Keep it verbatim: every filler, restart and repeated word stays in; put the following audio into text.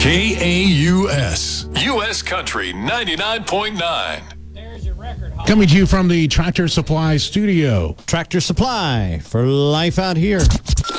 K A U S, U S Country ninety-nine point nine. Coming to you from the Tractor Supply studio. Tractor Supply for life out here.